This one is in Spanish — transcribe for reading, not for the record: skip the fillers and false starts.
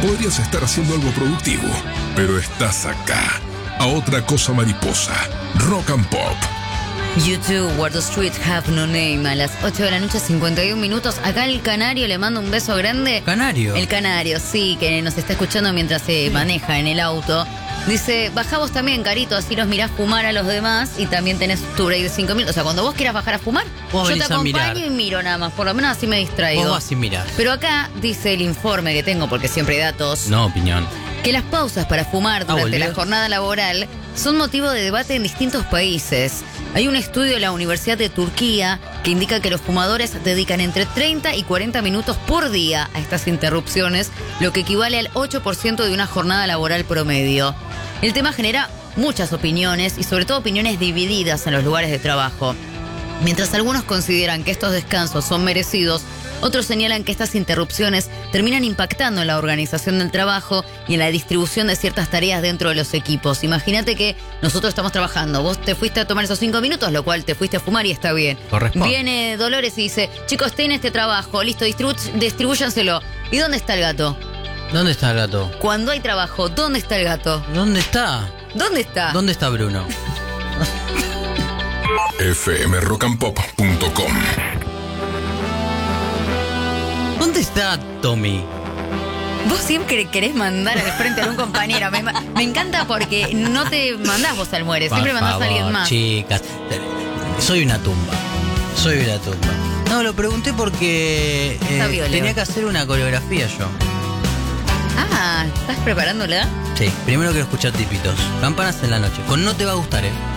Podrías estar haciendo algo productivo, pero estás acá. A otra cosa mariposa. Rock and Pop. YouTube, Where the Streets Have No Name, a las 8 de la noche, 51 minutos. Acá el Canario le mando un beso grande. ¿Canario? El Canario, sí, que nos está escuchando mientras se maneja en el auto. Dice, bajá vos también, Carito, así los mirás fumar a los demás y también tenés tu break de 5 minutos. O sea, cuando vos quieras bajar a fumar, vos yo te acompaño mirar. y miro nada más. Por lo menos así me distraigo. Vos vas y mirás. Pero acá dice el informe que tengo, porque siempre hay datos, No, opinión. que las pausas para fumar durante la jornada laboral son motivo de debate en distintos países. Hay un estudio de la Universidad de Turquía que indica que los fumadores dedican entre 30 y 40 minutos por día a estas interrupciones, lo que equivale al 8% de una jornada laboral promedio. El tema genera muchas opiniones y sobre todo opiniones divididas en los lugares de trabajo. Mientras algunos consideran que estos descansos son merecidos, otros señalan que estas interrupciones terminan impactando en la organización del trabajo y en la distribución de ciertas tareas dentro de los equipos. Imagínate que nosotros estamos trabajando, vos te fuiste a tomar esos 5 minutos, lo cual te fuiste a fumar y está bien. Corresponde. Viene Dolores y dice, chicos, estén en este trabajo, listo, distribúyanselo. ¿Y dónde está el gato? ¿Dónde está el gato? Cuando hay trabajo, ¿dónde está el gato? ¿Dónde está? ¿Dónde está? ¿Dónde está Bruno? fmrockandpop.com. ¿Dónde está Tommy? Vos siempre querés mandar al frente a un compañero. Me encanta porque no te mandás vos al muere, siempre mandás a alguien más. Chicas, soy una tumba. No, lo pregunté porque tenía que hacer una coreografía yo. Ah, ¿estás preparándola? Sí, primero quiero escuchar tipitos. Campanas en la noche. Con No Te Va a Gustar,